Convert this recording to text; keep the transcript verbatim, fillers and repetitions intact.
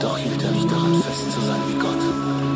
Doch hielt er nicht daran fest zu sein wie Gott.